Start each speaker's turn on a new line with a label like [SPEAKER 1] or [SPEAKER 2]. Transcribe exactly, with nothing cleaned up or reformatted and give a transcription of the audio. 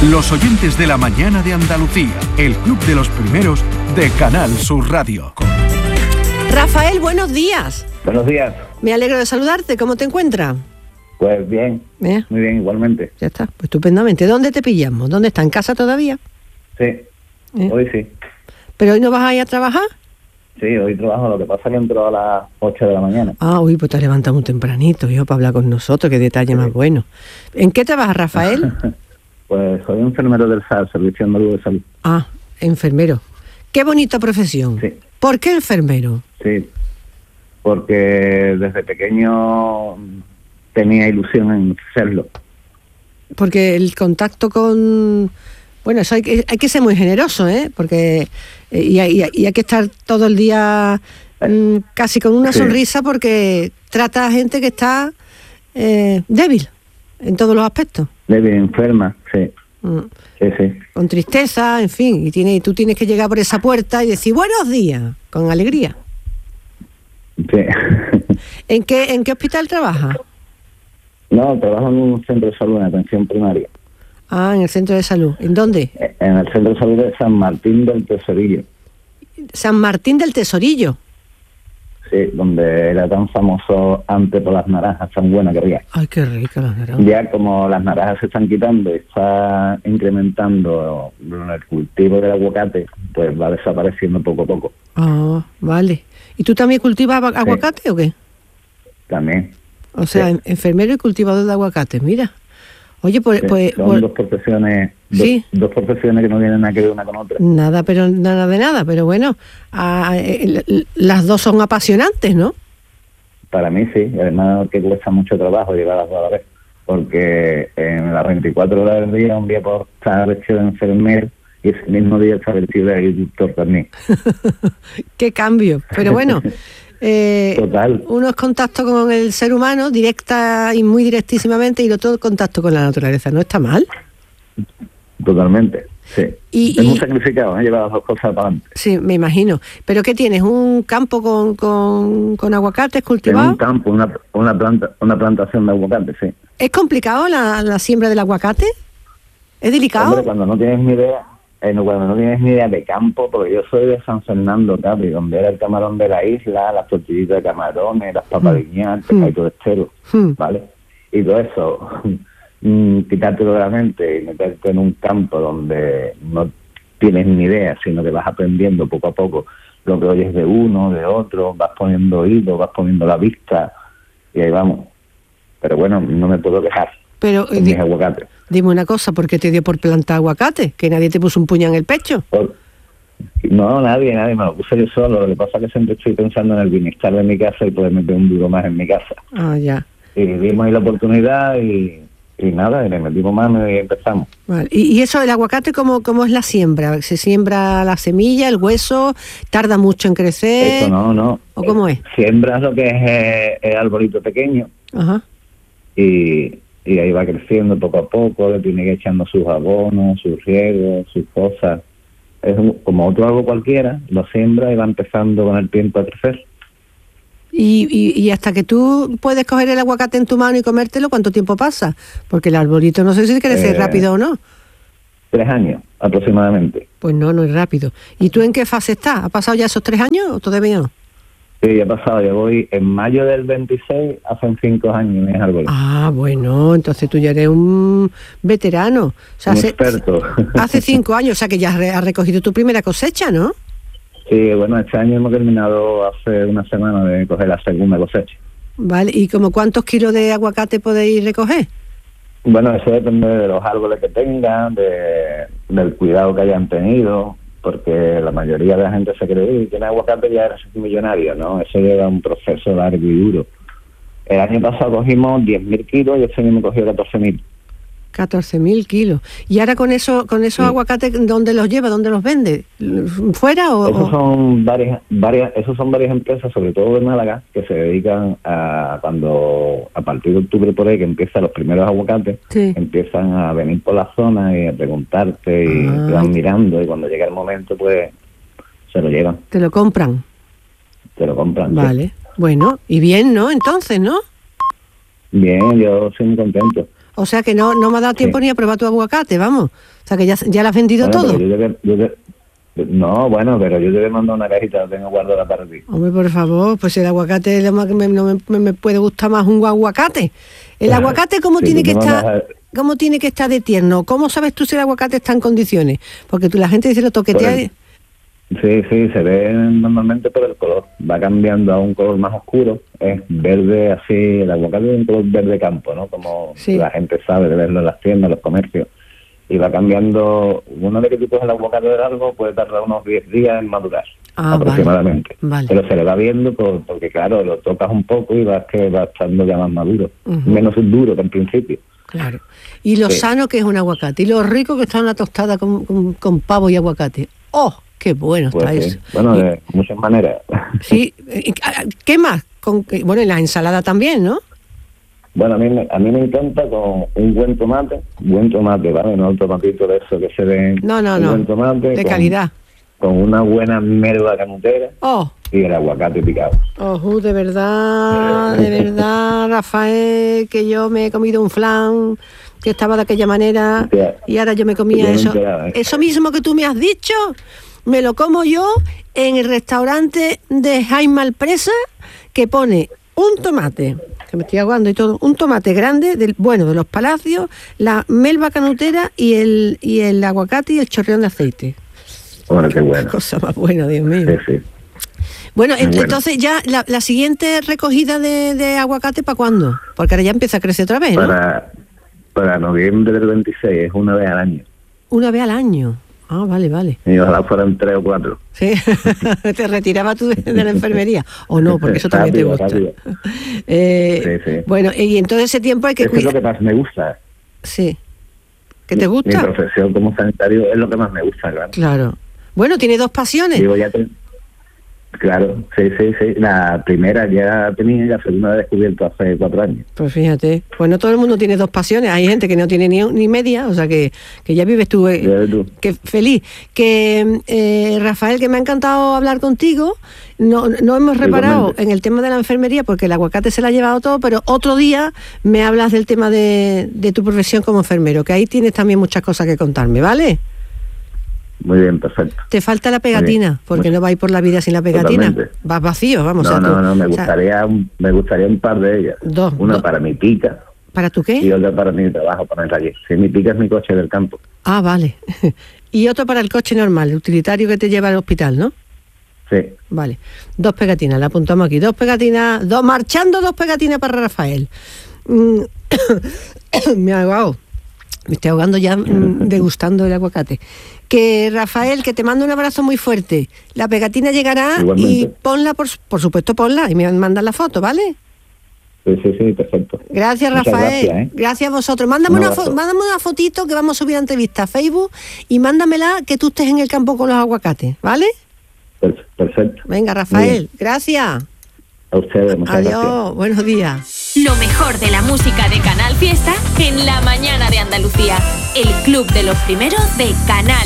[SPEAKER 1] Los oyentes de la mañana de Andalucía, el club de los primeros de Canal Sur Radio.
[SPEAKER 2] Rafael, buenos días.
[SPEAKER 3] Buenos días.
[SPEAKER 2] Me alegro de saludarte. ¿Cómo te encuentras?
[SPEAKER 3] Pues bien, ¿Eh? muy bien, igualmente.
[SPEAKER 2] Ya está, pues estupendamente. ¿Dónde te pillamos? ¿Dónde está? ¿En casa todavía?
[SPEAKER 3] Sí, ¿Eh? hoy sí.
[SPEAKER 2] ¿Pero hoy no vas a ir a trabajar?
[SPEAKER 3] Sí, hoy trabajo, lo que pasa es que entro a las ocho de la mañana.
[SPEAKER 2] Ah, uy, pues te levantas muy tempranito, hijo, para hablar con nosotros, qué detalle sí. más bueno. ¿En qué trabajas, Rafael?
[SPEAKER 3] Pues soy enfermero del S A R, Servicio Andaluz de Salud.
[SPEAKER 2] Ah, enfermero. Qué bonita profesión.
[SPEAKER 3] Sí.
[SPEAKER 2] ¿Por qué enfermero?
[SPEAKER 3] Sí, porque desde pequeño tenía ilusión en serlo.
[SPEAKER 2] Porque el contacto con... Bueno, eso hay que, hay que ser muy generoso, ¿eh? Porque y, y, y hay que estar todo el día mmm, casi con una sí. sonrisa porque trata a gente que está eh, débil en todos los aspectos.
[SPEAKER 3] Débil, enferma, sí. Mm. Sí, sí.
[SPEAKER 2] Con tristeza, en fin, y, tiene, y tú tienes que llegar por esa puerta y decir buenos días, con alegría.
[SPEAKER 3] Sí.
[SPEAKER 2] ¿En qué, en qué hospital trabajas?
[SPEAKER 3] No, trabajo en un centro de salud, en atención primaria.
[SPEAKER 2] Ah, en el centro de salud. ¿En dónde?
[SPEAKER 3] En el centro de salud de San Martín del Tesorillo.
[SPEAKER 2] San Martín del Tesorillo.
[SPEAKER 3] Sí, donde era tan famoso antes por las naranjas tan buenas que había.
[SPEAKER 2] Ay, qué rica las naranjas.
[SPEAKER 3] Ya como las naranjas se están quitando y está incrementando el cultivo del aguacate, pues va desapareciendo poco a poco.
[SPEAKER 2] Ah, vale. ¿Y tú también cultivas aguacate sí. o qué?
[SPEAKER 3] También.
[SPEAKER 2] O sea, sí. enfermero y cultivador de aguacate, mira. Oye, pues...
[SPEAKER 3] Sí,
[SPEAKER 2] pues
[SPEAKER 3] son
[SPEAKER 2] pues,
[SPEAKER 3] dos profesiones dos,
[SPEAKER 2] ¿sí?
[SPEAKER 3] dos profesiones que no tienen nada que ver una con otra.
[SPEAKER 2] Nada, pero nada de nada, pero bueno, a, eh, las dos son apasionantes, ¿no?
[SPEAKER 3] Para mí sí, además que cuesta mucho trabajo llevar las dos a la vez, porque en las veinticuatro horas del día, un día por estar vestido de enfermero y ese mismo día estar vestido de agricultor también.
[SPEAKER 2] ¡Qué cambio! Pero bueno... Eh,
[SPEAKER 3] Total.
[SPEAKER 2] Uno es contacto con el ser humano directa y muy directísimamente y el otro contacto con la naturaleza. ¿No está mal?
[SPEAKER 3] Totalmente, sí.
[SPEAKER 2] Y,
[SPEAKER 3] es
[SPEAKER 2] y,
[SPEAKER 3] muy sacrificado, ¿eh? Llevar las dos cosas para adelante.
[SPEAKER 2] Sí, me imagino. ¿Pero qué tienes? ¿Un campo con, con, con aguacates cultivados?
[SPEAKER 3] Un campo, una, una planta una plantación de aguacates, sí.
[SPEAKER 2] ¿Es complicado la, la siembra del aguacate? ¿Es delicado?
[SPEAKER 3] Hombre, cuando no tienes ni idea... Eh, no, cuando no tienes ni idea de campo, porque yo soy de San Fernando, Capi, donde era el camarón de la isla, las tortillitas de camarones, las papas de guiñar, pescado de estero,
[SPEAKER 2] mm.
[SPEAKER 3] ¿vale? Y todo eso, quitártelo de la mente y meterte en un campo donde no tienes ni idea, sino que vas aprendiendo poco a poco lo que oyes de uno, de otro, vas poniendo oído, vas poniendo la vista, y ahí vamos. Pero bueno, no me puedo quejar.
[SPEAKER 2] Pero
[SPEAKER 3] con mis aguacates.
[SPEAKER 2] Dime una cosa, ¿por qué te dio por plantar aguacate? ¿Que nadie te puso un puño en el pecho?
[SPEAKER 3] Por... No, nadie, nadie, me lo puse yo solo. Lo que pasa es que siempre estoy pensando en el bienestar de mi casa y poder meter un duro más en mi casa.
[SPEAKER 2] Ah, ya.
[SPEAKER 3] Y dimos ahí la oportunidad y, y nada, y le metimos mano y empezamos.
[SPEAKER 2] Vale. ¿Y, y eso, el aguacate, cómo, cómo es la siembra? ¿Se siembra la semilla, el hueso? ¿Tarda mucho en crecer?
[SPEAKER 3] Eso no, no.
[SPEAKER 2] ¿O cómo es?
[SPEAKER 3] Siembras lo que es eh, el arbolito pequeño.
[SPEAKER 2] Ajá.
[SPEAKER 3] Y... y ahí va creciendo poco a poco, le tiene que ir echando sus abonos, sus riegos, sus cosas. Es un, como otro algo cualquiera, lo siembra y va empezando con el tiempo a crecer.
[SPEAKER 2] Y, y, y hasta que tú puedes coger el aguacate en tu mano y comértelo, ¿cuánto tiempo pasa? Porque el arbolito no sé si crece eh, rápido o no.
[SPEAKER 3] Tres años, aproximadamente.
[SPEAKER 2] Pues no, no es rápido. ¿Y tú en qué fase estás? ¿Ha pasado ya esos tres años o todavía no?
[SPEAKER 3] Sí, ya ha pasado, ya voy en mayo del veintiséis, hacen cinco años en el árbol.
[SPEAKER 2] Ah, bueno, entonces tú ya eres un veterano. O sea,
[SPEAKER 3] un
[SPEAKER 2] hace,
[SPEAKER 3] experto.
[SPEAKER 2] Hace cinco años, o sea que ya has recogido tu primera cosecha, ¿no?
[SPEAKER 3] Sí, bueno, este año hemos terminado hace una semana de coger la segunda cosecha.
[SPEAKER 2] Vale, ¿y como cuántos kilos de aguacate podéis recoger?
[SPEAKER 3] Bueno, eso depende de los árboles que tengan, de, del cuidado que hayan tenido, porque la mayoría de la gente se cree, y tiene aguacate ya eres millonario, ¿no? Eso lleva un proceso largo y duro. El año pasado cogimos diez mil kilos y este año me cogió catorce mil.
[SPEAKER 2] catorce mil kilos. ¿Y ahora con eso con esos sí. aguacates, dónde los lleva, dónde los vende? ¿Fuera o...?
[SPEAKER 3] Esos son varias, varias, esos son varias empresas, sobre todo de Málaga, que se dedican a, cuando a partir de octubre por ahí, que empiezan los primeros aguacates,
[SPEAKER 2] sí.
[SPEAKER 3] empiezan a venir por la zona y a preguntarte y
[SPEAKER 2] ah,
[SPEAKER 3] te van mirando y cuando llega el momento, pues, se lo llevan.
[SPEAKER 2] ¿Te lo compran?
[SPEAKER 3] Te lo compran.
[SPEAKER 2] Vale.
[SPEAKER 3] Sí.
[SPEAKER 2] Bueno, y bien, ¿no? Entonces, ¿no?
[SPEAKER 3] Bien, yo soy muy contento.
[SPEAKER 2] O sea que no, no me ha dado tiempo sí. ni a probar tu aguacate, vamos. O sea que ya, ya lo has vendido
[SPEAKER 3] bueno,
[SPEAKER 2] todo.
[SPEAKER 3] Yo te, yo te, no, bueno, pero yo te he mandado una cajita, la tengo guardada para ti.
[SPEAKER 2] Hombre, por favor, pues el aguacate lo más que me, no me, me puede gustar más un aguacate. El aguacate, ¿cómo sí, tiene que estar? A... ¿Cómo tiene que estar de tierno? ¿Cómo sabes tú si el aguacate está en condiciones? Porque tú, la gente dice lo toquetea.
[SPEAKER 3] El... Sí, sí, se ve normalmente por el color. Va cambiando a un color más oscuro. Es verde así, el aguacate es un color verde campo, ¿no? Como sí. la gente sabe de verlo en las tiendas, en los comercios. Y va cambiando. Una vez que tú coges el aguacate de largo, puede tardar unos diez días en madurar, ah, aproximadamente.
[SPEAKER 2] Vale, vale.
[SPEAKER 3] Pero se le va viendo por, porque, claro, lo tocas un poco y vas que va estando ya más maduro. Uh-huh. Menos duro que en principio.
[SPEAKER 2] Claro. Y lo sí. sano que es un aguacate. Y lo rico que está una tostada con, con, con pavo y aguacate. ¡Oh! ¡Qué bueno pues está sí. eso!
[SPEAKER 3] Bueno,
[SPEAKER 2] y,
[SPEAKER 3] de muchas maneras.
[SPEAKER 2] Sí. ¿Qué más? Con, bueno, y la ensalada también, ¿no?
[SPEAKER 3] Bueno, a mí, me, a mí me encanta con un buen tomate, buen tomate, ¿vale? No el tomatito de eso que se ve.
[SPEAKER 2] No, no,
[SPEAKER 3] un
[SPEAKER 2] no.
[SPEAKER 3] Buen tomate
[SPEAKER 2] de
[SPEAKER 3] con,
[SPEAKER 2] calidad.
[SPEAKER 3] Con una buena melva canutera.
[SPEAKER 2] Oh.
[SPEAKER 3] Y el aguacate picado.
[SPEAKER 2] Oh, de verdad, de verdad, Rafael, que yo me he comido un flan que estaba de aquella manera sí, y ahora yo me comía eso. Enteraba, ¿eh? Eso mismo que tú me has dicho, me lo como yo en el restaurante de Jaime Alpresa, que pone un tomate, que me estoy aguando y todo, un tomate grande, del bueno, de los Palacios, la melva canutera y el y el aguacate y el chorreón de aceite.
[SPEAKER 3] Bueno, qué bueno.
[SPEAKER 2] Qué cosa más buena, Dios mío.
[SPEAKER 3] Sí, sí.
[SPEAKER 2] Bueno, ent- entonces ya la, la siguiente recogida de, de aguacate, ¿para cuándo? Porque ahora ya empieza a crecer otra vez, ¿no?
[SPEAKER 3] Para, para noviembre del veintiséis, es una vez al año.
[SPEAKER 2] Una vez al año. Ah, vale, vale.
[SPEAKER 3] Y ojalá fueran tres o cuatro.
[SPEAKER 2] Sí, te retiraba tú de, de la enfermería. O no, porque eso también rápido, te gusta.
[SPEAKER 3] Rápido.
[SPEAKER 2] Eh, sí, sí. Bueno, y en todo ese tiempo hay que
[SPEAKER 3] cuidar. Eso es lo que más me gusta.
[SPEAKER 2] Sí. ¿Qué te gusta?
[SPEAKER 3] Mi profesión como sanitario es lo que más me gusta, claro.
[SPEAKER 2] Claro. Bueno, tiene dos pasiones.
[SPEAKER 3] Digo, ya te... Claro, sí, sí, sí. La primera ya tenía y la segunda la he descubierto hace cuatro años.
[SPEAKER 2] Pues fíjate, pues no todo el mundo tiene dos pasiones. Hay gente que no tiene ni, ni media, o sea que, que ya vives tú, eh, tú. Que feliz. Que eh, Rafael, que me ha encantado hablar contigo. No, no hemos reparado en el tema de la enfermería porque el aguacate se la ha llevado todo, pero otro día me hablas del tema de, de tu profesión como enfermero, que ahí tienes también muchas cosas que contarme, ¿vale?
[SPEAKER 3] Muy bien, perfecto.
[SPEAKER 2] Te falta la pegatina, porque no vais por la vida sin la pegatina.
[SPEAKER 3] Totalmente.
[SPEAKER 2] Vas vacío, vamos.
[SPEAKER 3] No,
[SPEAKER 2] o sea,
[SPEAKER 3] no,
[SPEAKER 2] tú,
[SPEAKER 3] no, me
[SPEAKER 2] o sea,
[SPEAKER 3] gustaría, un, me gustaría un par de ellas.
[SPEAKER 2] Dos.
[SPEAKER 3] Una
[SPEAKER 2] dos.
[SPEAKER 3] para mi pica.
[SPEAKER 2] ¿Para tu qué?
[SPEAKER 3] Y otra para mi trabajo, para el taller. Si mi pica es mi coche del campo.
[SPEAKER 2] Ah, vale. Y otro para el coche normal, el utilitario que te lleva al hospital, ¿no?
[SPEAKER 3] Sí.
[SPEAKER 2] Vale. Dos pegatinas, la apuntamos aquí. Dos pegatinas, dos marchando dos pegatinas para Rafael. Mm, me he ahogado. Me estoy ahogando ya mm, degustando el aguacate. Que Rafael, que te mando un abrazo muy fuerte. La pegatina llegará. Igualmente. Y ponla, por, por supuesto, ponla y me mandas la foto, ¿vale?
[SPEAKER 3] Sí, sí, sí, perfecto.
[SPEAKER 2] Gracias,
[SPEAKER 3] Muchas
[SPEAKER 2] Rafael.
[SPEAKER 3] Gracias, ¿eh?
[SPEAKER 2] Gracias a vosotros. Mándame una, fo- mándame una fotito que vamos a subir a entrevista a Facebook y mándamela que tú estés en el campo con los aguacates, ¿vale?
[SPEAKER 3] Perfecto.
[SPEAKER 2] Venga, Rafael, gracias.
[SPEAKER 3] A ustedes, muchas
[SPEAKER 2] Adiós,
[SPEAKER 3] gracias.
[SPEAKER 2] Buenos días.
[SPEAKER 4] Lo mejor de la música de Canal Fiesta en la mañana de Andalucía. El club de los primeros de Canal